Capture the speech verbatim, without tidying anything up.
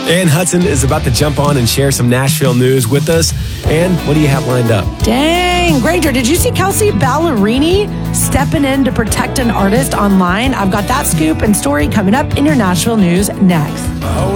Ann Hudson is about to jump on and share some Nashville news with us. Ann, what do you have lined up? Dang, Granger, did you see Kelsey Ballerini stepping in to protect an artist online? I've got that scoop and story coming up in your Nashville news next. Oh.